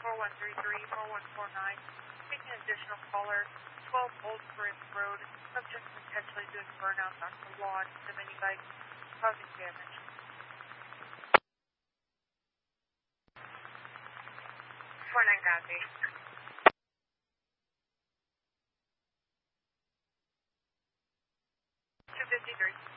4133, 4149. Taking an additional caller, 12 Old Corinth Road. Subject potentially doing burnouts on the lawn, the minibike, causing damage. 49 copy. 253.